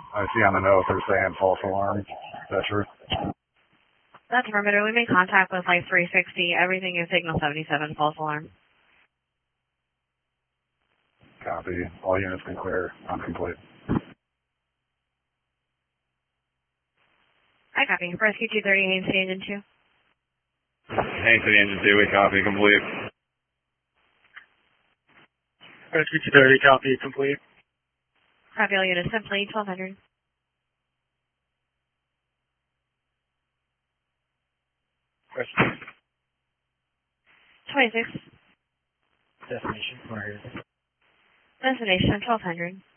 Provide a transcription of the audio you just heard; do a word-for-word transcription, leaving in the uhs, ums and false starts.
I see on the note they're saying false alarm. Is that true? That's affirmative. We made contact with like three sixty. Everything is signal seventy-seven, false alarm. Copy. All units can clear. I'm complete. I copy. Rescue two thirty, Haines City Engine two. Haines City Engine two, we copy. Complete. Rescue two thirty, copy. Complete. Copy all units simply, twelve hundred. Rescue. twenty-six. Destination, where is it? Destination, twelve hundred.